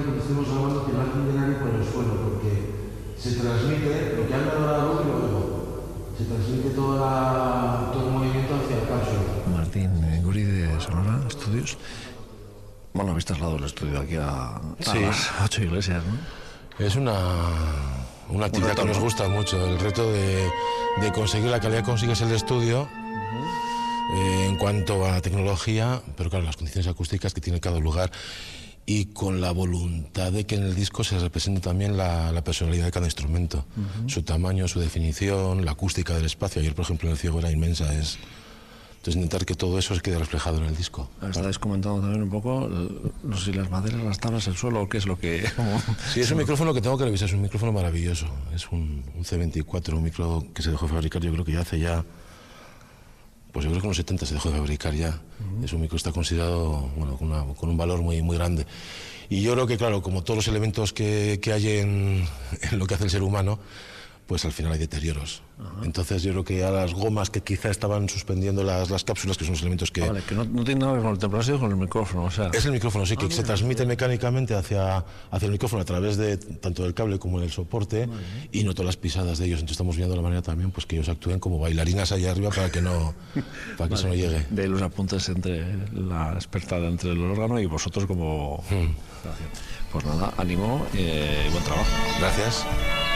de que estemos grabando que no hay centenario por el suelo, porque se transmite lo que anda ahora la luz y luego se transmite todo el movimiento hacia el cápsula. Martín Guri de Sonora Estudios. Bueno, habéis trasladado el estudio aquí a las 8 iglesias, ¿no? Es una actividad que nos gusta mucho, el reto de conseguir la calidad que consigues el estudio en cuanto a tecnología, pero claro, las condiciones acústicas que tiene cada lugar y con la voluntad de que en el disco se represente también la personalidad de cada instrumento, su tamaño, su definición, la acústica del espacio. Ayer, por ejemplo, en el Ciego era inmensa, entonces intentar que todo eso quede reflejado en el disco. Estáis comentando también un poco, no sé si las maderas, las tablas, el suelo, ¿qué es lo que...? Sí, es un micrófono que tengo que revisar, es un micrófono maravilloso. Es un C24, un micro que se dejó de fabricar, yo creo que ya hace ya... Pues yo creo que en los 70 se dejó de fabricar ya. Es un micro que está considerado, bueno, con un valor muy, muy grande. Y yo creo que, claro, como todos los elementos que hay en lo que hace el ser humano, pues al final hay deterioros. Entonces yo creo que a las gomas que quizá estaban suspendiendo las cápsulas, que son los elementos que... Vale, que no tiene nada que ver con el temporal, sino con el micrófono, o sea... Es el micrófono, sí, que se transmite mecánicamente hacia el micrófono a través de tanto del cable como del soporte, y noto las pisadas de ellos. Entonces estamos viendo la manera también pues que ellos actúen como bailarinas allá arriba para que eso no llegue. De los apuntes entre la experta entre el órgano y vosotros como... Pues nada, ánimo y buen trabajo. Gracias.